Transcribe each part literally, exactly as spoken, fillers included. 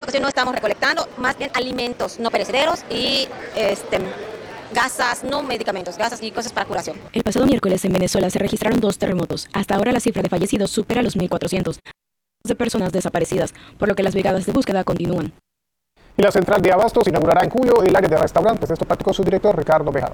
ocasión no estamos recolectando, más bien alimentos no perecederos y este, gasas, no medicamentos, gasas y cosas para curación. El pasado miércoles en Venezuela se registraron dos terremotos. Hasta ahora la cifra de fallecidos supera los mil cuatrocientos de personas desaparecidas, por lo que las brigadas de búsqueda continúan. Y la central de abastos inaugurará en julio el área de restaurantes. Esto platicó su director Ricardo Bejarano.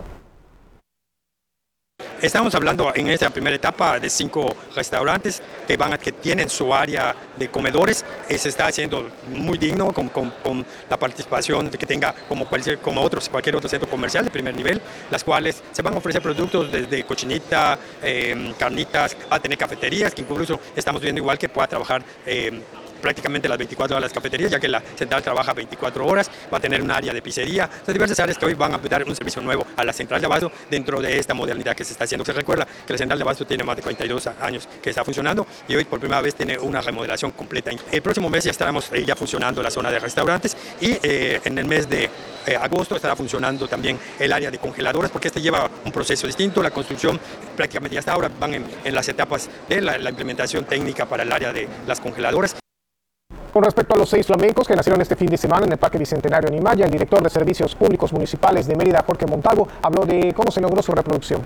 Estamos hablando en esta primera etapa de cinco restaurantes que, van a, que tienen su área de comedores. Eh, se está haciendo muy digno con, con, con la participación de que tenga como, cualquier, como otros, cualquier otro centro comercial de primer nivel, las cuales se van a ofrecer productos desde cochinita, eh, carnitas, a tener cafeterías, que incluso estamos viendo igual que pueda trabajar eh, prácticamente las veinticuatro horas las cafeterías, ya que la central trabaja veinticuatro horas, va a tener un área de pizzería, son diversas áreas que hoy van a dar un servicio nuevo a la central de abasto dentro de esta modernidad que se está haciendo. Se recuerda que la central de abasto tiene más de cuarenta y dos años que está funcionando y hoy por primera vez tiene una remodelación completa. El próximo mes ya estaremos eh, ya funcionando la zona de restaurantes y eh, en el mes de eh, agosto estará funcionando también el área de congeladoras, porque este lleva un proceso distinto. La construcción prácticamente ya está, ahora van en, en las etapas de la, la implementación técnica para el área de las congeladoras. Con respecto a los seis flamencos que nacieron este fin de semana en el Parque Bicentenario Animaya, el director de Servicios Públicos Municipales de Mérida, Jorge Montalvo, habló de cómo se logró su reproducción.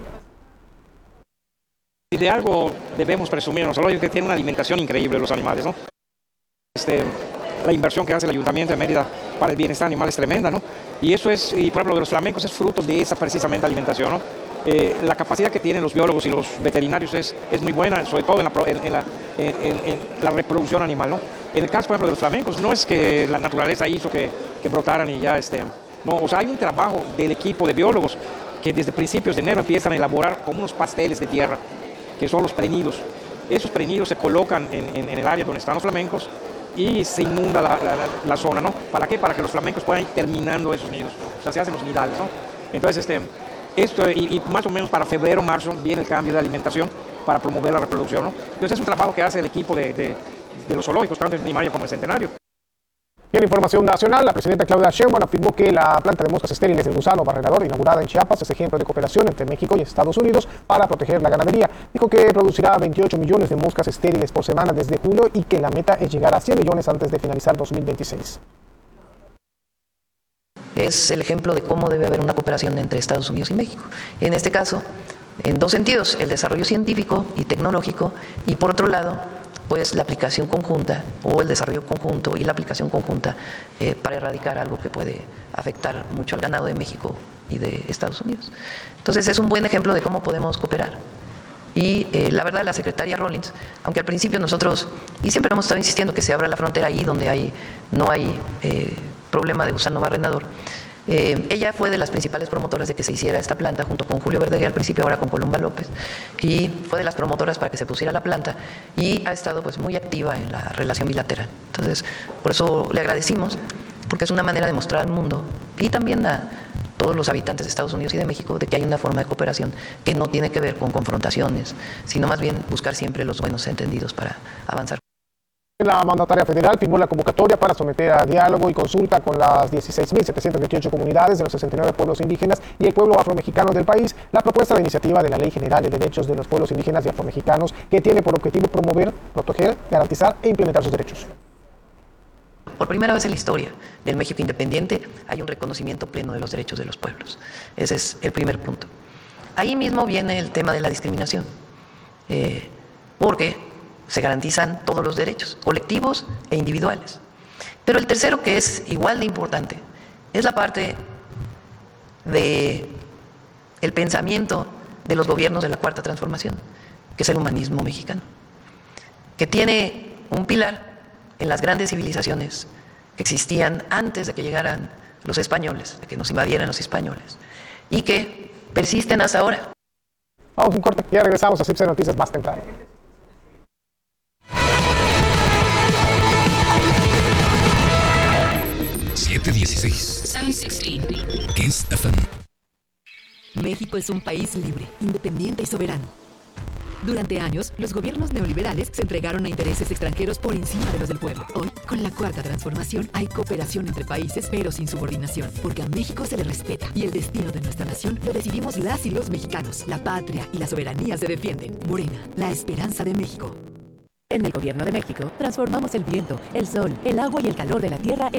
Y de algo debemos presumir, no solo que tienen una alimentación increíble los animales, ¿no? Este, la inversión que hace el Ayuntamiento de Mérida para el bienestar animal es tremenda, ¿no? Y eso es, y por ejemplo, de los flamencos es fruto de esa precisamente alimentación, ¿no? Eh, la capacidad que tienen los biólogos y los veterinarios es, es muy buena, sobre todo en la, en, en la, en, en la reproducción animal, ¿no? En el caso, por ejemplo, de los flamencos, no es que la naturaleza hizo que, que brotaran y ya, este, no, o sea, hay un trabajo del equipo de biólogos que desde principios de enero empiezan a elaborar como unos pasteles de tierra, que son los prenidos. Esos prenidos se colocan en, en, en el área donde están los flamencos y se inunda la, la, la zona, ¿no? ¿Para qué? Para que los flamencos puedan ir terminando esos nidos, o sea, se hacen los nidales, ¿no? Entonces, este... Esto, y, y más o menos para febrero, marzo, viene el cambio de alimentación para promover la reproducción, ¿no? Entonces es un trabajo que hace el equipo de, de, de los zoológicos, tanto en Animaya como en Centenario. Y en información nacional, la presidenta Claudia Sheinbaum afirmó que la planta de moscas estériles del gusano barrenador inaugurada en Chiapas es ejemplo de cooperación entre México y Estados Unidos para proteger la ganadería. Dijo que producirá veintiocho millones de moscas estériles por semana desde julio y que la meta es llegar a cien millones antes de finalizar dos mil veintiséis. Es el ejemplo de cómo debe haber una cooperación entre Estados Unidos y México. En este caso, en dos sentidos, el desarrollo científico y tecnológico, y por otro lado, pues la aplicación conjunta o el desarrollo conjunto y la aplicación conjunta eh, para erradicar algo que puede afectar mucho al ganado de México y de Estados Unidos. Entonces es un buen ejemplo de cómo podemos cooperar. Y eh, la verdad, la secretaria Rollins, aunque al principio nosotros, y siempre hemos estado insistiendo que se abra la frontera ahí donde hay, no hay eh, problema de gusano barrenador, eh, ella fue de las principales promotoras de que se hiciera esta planta junto con Julio Verdeguer al principio, ahora con Columba López, y fue de las promotoras para que se pusiera la planta y ha estado pues muy activa en la relación bilateral. Entonces, por eso le agradecimos, porque es una manera de mostrar al mundo y también a todos los habitantes de Estados Unidos y de México de que hay una forma de cooperación que no tiene que ver con confrontaciones, sino más bien buscar siempre los buenos entendidos para avanzar. La mandataria federal firmó la convocatoria para someter a diálogo y consulta con las dieciséis mil setecientos veintiocho comunidades de los sesenta y nueve pueblos indígenas y el pueblo afromexicano del país la propuesta de iniciativa de la Ley General de Derechos de los Pueblos Indígenas y Afromexicanos, que tiene por objetivo promover, proteger, garantizar e implementar sus derechos. Por primera vez en la historia del México independiente hay un reconocimiento pleno de los derechos de los pueblos. Ese es el primer punto. Ahí mismo viene el tema de la discriminación, eh, porque se garantizan todos los derechos, colectivos e individuales. Pero el tercero, que es igual de importante, es la parte de el pensamiento de los gobiernos de la Cuarta Transformación, que es el humanismo mexicano, que tiene un pilar en las grandes civilizaciones que existían antes de que llegaran los españoles, de que nos invadieran los españoles, y que persisten hasta ahora. Vamos a un corte, ya regresamos a C I P C Noticias más temprano. siete dieciséis. Kiss F M. México es un país libre, independiente y soberano. Durante años, los gobiernos neoliberales se entregaron a intereses extranjeros por encima de los del pueblo. Hoy, con la Cuarta Transformación, hay cooperación entre países, pero sin subordinación, porque a México se le respeta y el destino de nuestra nación lo decidimos las y los mexicanos. La patria y la soberanía se defienden. Morena, la esperanza de México. En el Gobierno de México, transformamos el viento, el sol, el agua y el calor de la tierra en